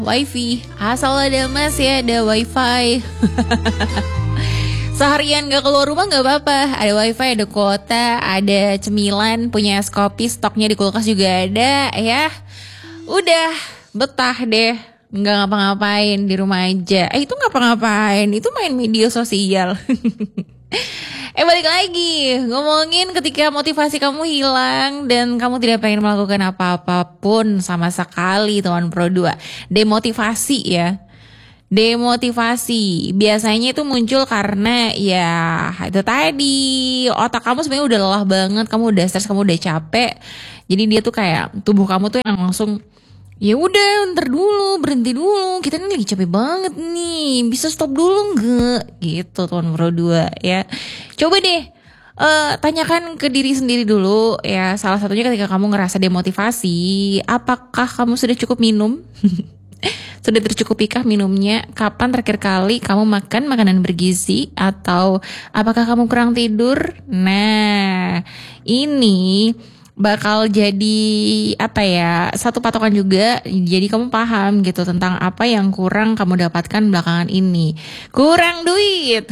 wifi. Asal ada mas ya, ada wifi. Seharian gak keluar rumah gak apa-apa. Ada wifi, ada kuota, ada cemilan, punya es kopi, stoknya di kulkas juga ada ya. Udah betah deh, nggak ngapa-ngapain di rumah aja. Itu ngapa-ngapain, itu main media sosial. Balik lagi ngomongin ketika motivasi kamu hilang dan kamu tidak pengen melakukan apa-apapun sama sekali, teman Pro 2. Demotivasi ya. Demotivasi biasanya itu muncul karena ya itu tadi, otak kamu sebenarnya udah lelah banget, kamu udah stres, kamu udah capek. Jadi dia tuh kayak tubuh kamu tuh yang langsung, ya udah ntar dulu, berhenti dulu, kita ini lagi capek banget nih, bisa stop dulu nggak gitu, teman Pro 2 ya. Coba deh tanyakan ke diri sendiri dulu ya. Salah satunya ketika kamu ngerasa demotivasi, apakah kamu sudah cukup minum? Sudah tercukupikah minumnya? Kapan terakhir kali kamu makan makanan bergizi? Atau apakah kamu kurang tidur? Nah, ini bakal jadi apa ya, satu patokan juga. Jadi kamu paham gitu tentang apa yang kurang kamu dapatkan belakangan ini. Kurang duit.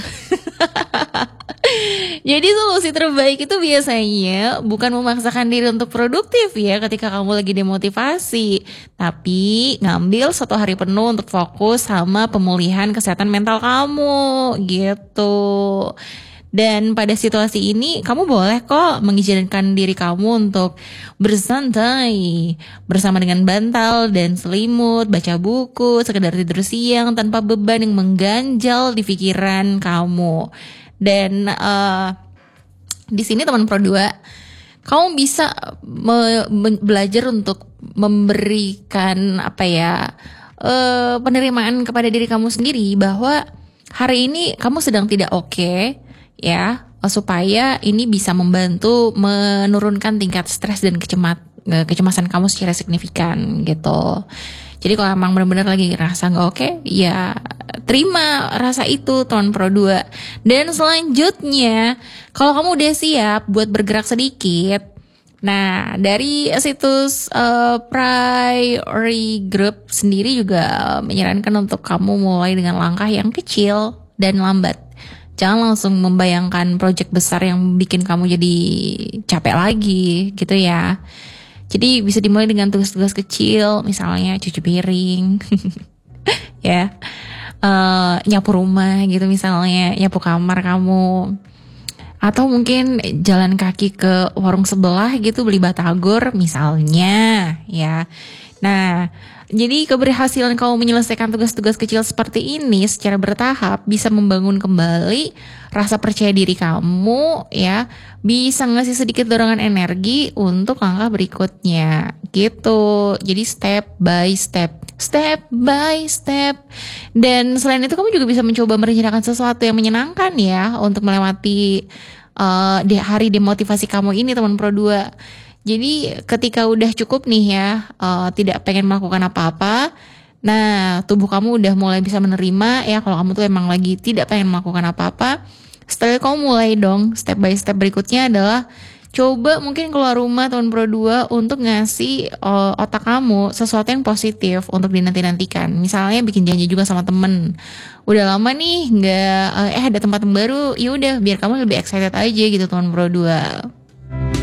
Jadi solusi terbaik itu biasanya bukan memaksakan diri untuk produktif ya ketika kamu lagi demotivasi, tapi ngambil satu hari penuh untuk fokus sama pemulihan kesehatan mental kamu gitu. Dan pada situasi ini kamu boleh kok mengizinkan diri kamu untuk bersantai bersama dengan bantal dan selimut, baca buku, sekedar tidur siang tanpa beban yang mengganjal di pikiran kamu. Dan di sini teman Pro 2, kamu bisa belajar untuk memberikan apa ya, penerimaan kepada diri kamu sendiri bahwa hari ini kamu sedang tidak oke ya, supaya ini bisa membantu menurunkan tingkat stres dan kecemasan kamu secara signifikan gitu. Jadi kalau emang benar-benar lagi ngerasa gak oke, ya terima rasa itu, teman Pro 2. Dan selanjutnya, kalau kamu udah siap buat bergerak sedikit, nah dari situs Priority Group sendiri juga menyarankan untuk kamu mulai dengan langkah yang kecil dan lambat. Jangan langsung membayangkan proyek besar yang bikin kamu jadi capek lagi gitu ya. Jadi bisa dimulai dengan tugas-tugas kecil, misalnya cuci piring, ya, nyapu rumah gitu misalnya, nyapu kamar kamu, atau mungkin jalan kaki ke warung sebelah gitu beli batagor misalnya, ya. Nah, jadi keberhasilan kamu menyelesaikan tugas-tugas kecil seperti ini secara bertahap bisa membangun kembali rasa percaya diri kamu ya, bisa ngasih sedikit dorongan energi untuk langkah berikutnya gitu. Jadi step by step. Dan selain itu kamu juga bisa mencoba merencanakan sesuatu yang menyenangkan ya untuk melewati hari demotivasi kamu ini, teman Pro 2. Jadi ketika udah cukup nih ya, tidak pengen melakukan apa-apa, nah tubuh kamu udah mulai bisa menerima ya kalau kamu tuh emang lagi tidak pengen melakukan apa-apa. Setelah itu kamu mulai dong, step by step berikutnya adalah coba mungkin keluar rumah, teman Pro 2, untuk ngasih otak kamu sesuatu yang positif untuk dinanti-nantikan. Misalnya bikin janji juga sama temen, udah lama nih nggak ada tempat baru, yaudah biar kamu lebih excited aja gitu, teman Pro 2.